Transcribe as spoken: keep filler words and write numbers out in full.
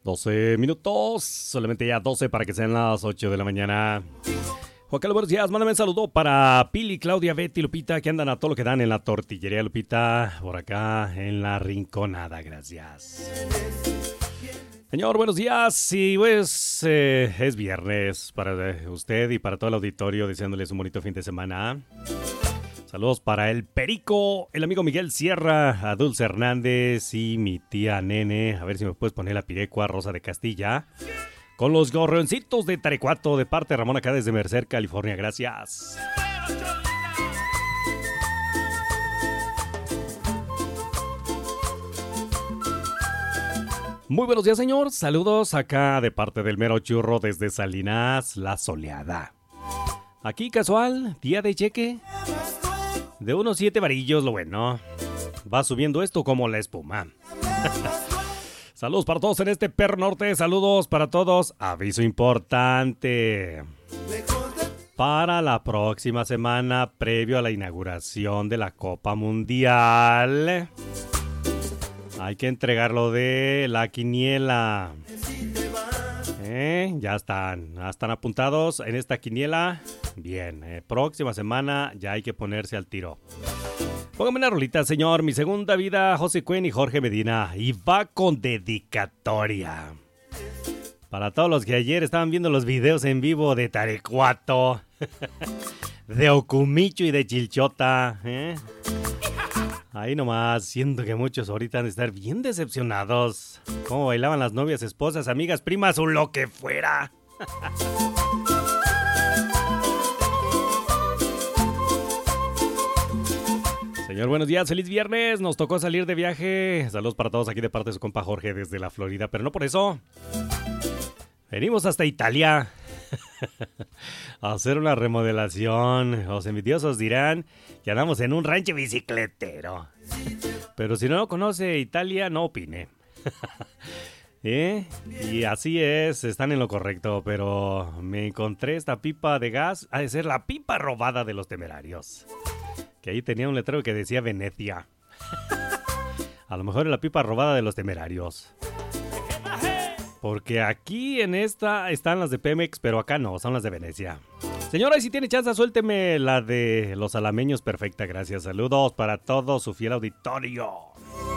doce minutos, solamente ya doce para que sean las ocho de la mañana. Juan Carlos, buenos días, mándame un saludo para Pili, Claudia, Betty, Lupita, que andan a todo lo que dan en la tortillería, Lupita, por acá en la Rinconada, gracias. Señor, buenos días, sí, pues eh, es viernes para usted y para todo el auditorio, deseándoles un bonito fin de semana. Saludos para el Perico, el amigo Miguel Sierra, a Dulce Hernández y mi tía Nene. A ver si me puedes poner la pirecua Rosa de Castilla. Con los gorroncitos de Tarecuato de parte de Ramón acá desde Merced, California. Gracias. Muy buenos días, señor. Saludos acá de parte del mero churro desde Salinas, La Soleada. Aquí casual, día de cheque. De unos siete varillos, lo bueno. Va subiendo esto como la espuma. Saludos para todos en este Perro Norte. Saludos para todos. Aviso importante. Para la próxima semana, previo a la inauguración de la Copa Mundial, hay que entregar lo de la quiniela. ¿Eh? Ya están, ya están apuntados en esta quiniela. Bien, eh, próxima semana ya hay que ponerse al tiro. Póngame una rolita, señor. Mi segunda vida, José Cuen y Jorge Medina. Y va con dedicatoria. Para todos los que ayer estaban viendo los videos en vivo de Tarecuato, de Ocumicho y de Chilchota. ¿eh? Ahí nomás, siento que muchos ahorita han de estar bien decepcionados. Cómo bailaban las novias, esposas, amigas, primas o lo que fuera. Señor, buenos días, feliz viernes. Nos tocó salir de viaje. Saludos para todos aquí de parte de su compa Jorge desde la Florida, pero no por eso. Venimos hasta Italia a hacer una remodelación. Los envidiosos dirán que andamos en un rancho bicicletero. Pero si no lo conoce Italia, no opine. ¿Eh? Y así es, están en lo correcto, pero me encontré esta pipa de gas. Ha de ser la pipa robada de los temerarios. Que ahí tenía un letrero que decía Venecia. A lo mejor es la pipa robada de los temerarios. Porque aquí en esta están las de Pemex, pero acá no, son las de Venecia. Señora, y si tiene chance, suélteme la de los alameños. Perfecta, gracias. Saludos para todo su fiel auditorio.